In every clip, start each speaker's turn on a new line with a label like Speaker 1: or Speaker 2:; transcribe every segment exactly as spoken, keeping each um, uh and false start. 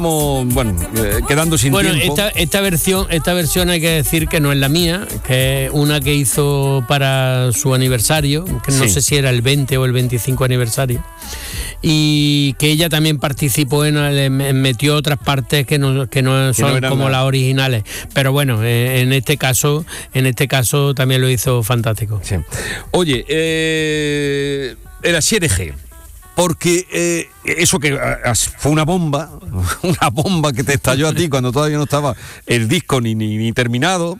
Speaker 1: Bueno, eh, quedando sin
Speaker 2: bueno,
Speaker 1: tiempo.
Speaker 2: Bueno, esta, esta versión, esta versión hay que decir que no es la mía, que es una que hizo para su aniversario, que no sí. sé si era el veinte o el veinticinco aniversario, y que ella también participó en, en metió otras partes que no, que no son que no como la... las originales. Pero bueno, eh, en este caso, en este caso también lo hizo fantástico.
Speaker 1: Sí. Oye, eh, el Asier G. Porque eh, eso que fue una bomba, una bomba que te estalló a ti cuando todavía no estaba el disco ni, ni, ni terminado,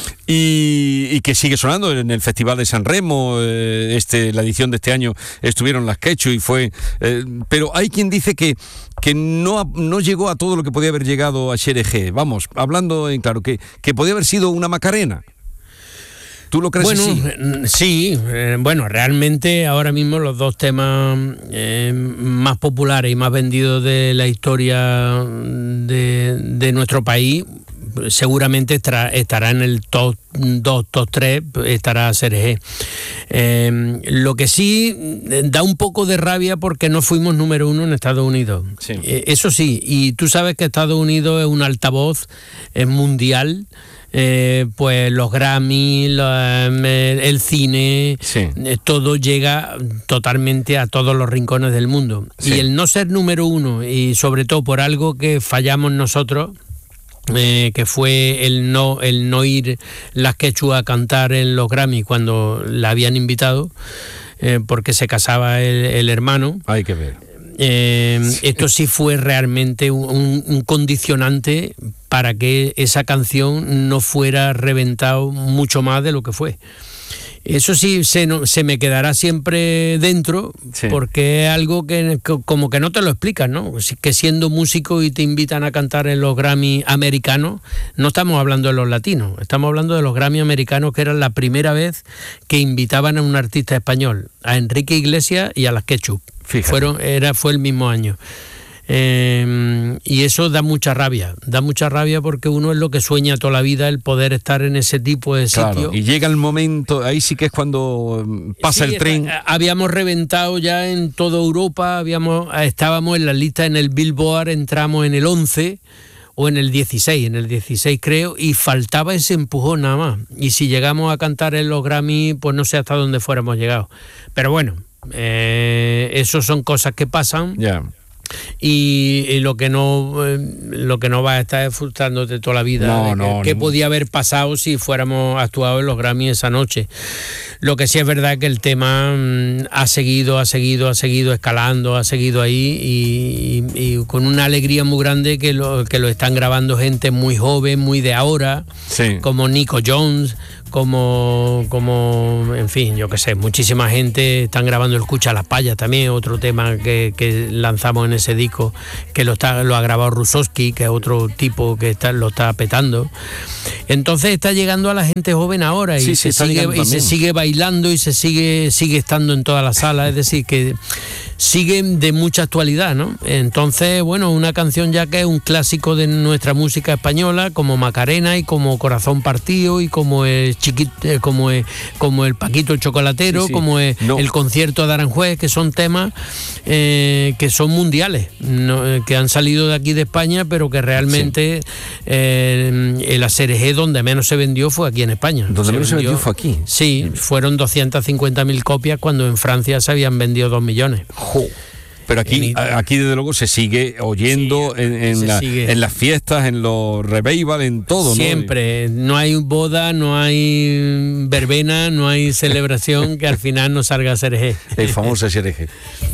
Speaker 1: y, y que sigue sonando en el Festival de San Remo. Eh, este, la edición de este año estuvieron las Quechu y fue... Eh, pero hay quien dice que, que no, no llegó a todo lo que podía haber llegado a Asier G. Vamos, hablando en claro, que, que podía haber sido una Macarena. ¿Tú lo crees
Speaker 2: bueno,
Speaker 1: así?
Speaker 2: Sí, eh, bueno, realmente ahora mismo los dos temas eh, más populares y más vendidos de la historia de, de nuestro país seguramente estará, estará en el top dos, top tres, estará Asier G. Eh, lo que sí da un poco de rabia porque no fuimos número uno en Estados Unidos.
Speaker 1: Sí.
Speaker 2: Eh, eso sí, y tú sabes que Estados Unidos es un altavoz, es mundial. Eh, pues los Grammy, los, el cine, sí. eh, todo llega totalmente a todos los rincones del mundo. Sí. Y el no ser número uno, y sobre todo por algo que fallamos nosotros, Eh, que fue el no el no ir las Quechu a cantar en los Grammy cuando la habían invitado, eh, porque se casaba el, el hermano.
Speaker 1: Hay que ver.
Speaker 2: Eh, sí. Esto sí fue realmente un, un condicionante para que esa canción no fuera reventado mucho más de lo que fue. Eso sí se, no, se me quedará siempre dentro, sí. porque es algo que, que como que no te lo explicas, ¿no? Que siendo músico y te invitan a cantar en los Grammy americanos, no estamos hablando de los latinos, estamos hablando de los Grammy americanos, que era la primera vez que invitaban a un artista español, a Enrique Iglesias y a las Quechu. Fueron, era, fue el mismo año. Eh, y eso da mucha rabia, da mucha rabia porque uno es lo que sueña toda la vida, el poder estar en ese tipo de
Speaker 1: claro,
Speaker 2: sitio.
Speaker 1: Y llega el momento, ahí sí que es cuando pasa sí, el tren.
Speaker 2: Está, habíamos reventado ya en toda Europa, habíamos, estábamos en la lista, en el Billboard, entramos en el once o en el dieciséis, en el dieciséis creo, y faltaba ese empujón nada más. Y si llegamos a cantar en los Grammy, pues no sé hasta dónde fuéramos llegado. Pero bueno, eh, eso son cosas que pasan.
Speaker 1: Ya. Yeah.
Speaker 2: Y, y lo que no eh, lo que no va a estar es frustrándote toda la vida.
Speaker 1: No, no,
Speaker 2: ¿Qué
Speaker 1: no.
Speaker 2: podía haber pasado si fuéramos actuados en los Grammy esa noche? Lo que sí es verdad que el tema mmm, ha seguido, ha seguido, ha seguido escalando, ha seguido ahí y, y, y con una alegría muy grande que lo, que lo están grabando gente muy joven, muy de ahora,
Speaker 1: sí.
Speaker 2: como Nico Jones, como, como en fin, yo qué sé, muchísima gente están grabando el Escucha las Payas también, otro tema que, que lanzamos en ese disco, que lo está lo ha grabado Rusowski, que es otro tipo que está, lo está petando. Entonces está llegando a la gente joven ahora y,
Speaker 1: sí,
Speaker 2: se,
Speaker 1: sí,
Speaker 2: sigue, y se sigue bailando y se sigue, sigue estando en todas las salas, es decir, que sigue de mucha actualidad, ¿no? Entonces, bueno, una canción ya que es un clásico de nuestra música española, como Macarena y como Corazón Partido y como el chiquito, como el, como el Paquito el Chocolatero, sí, sí. como el, no. el concierto de Aranjuez, que son temas eh, que son mundiales, ¿no? Que han salido de aquí de España, pero que realmente sí. eh, el Asier G donde menos se vendió fue aquí en España.
Speaker 1: Donde
Speaker 2: se
Speaker 1: menos
Speaker 2: vendió,
Speaker 1: se vendió fue aquí.
Speaker 2: Sí, fueron doscientas cincuenta mil copias cuando en Francia se habían vendido dos millones.
Speaker 1: Jo. Pero aquí, aquí desde luego se sigue oyendo sí, en, en, la, sigue. en las fiestas, en los revival, en todo,
Speaker 2: siempre, ¿no? No hay boda, no hay verbena, no hay celebración que al final no salga Asier G.
Speaker 1: El famoso Asier G.